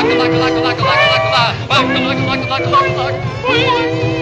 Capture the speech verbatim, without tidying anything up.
luck, good luck, good luck, good luck, good luck, good luck, good luck, good luck, good luck, good luck, good luck, good luck.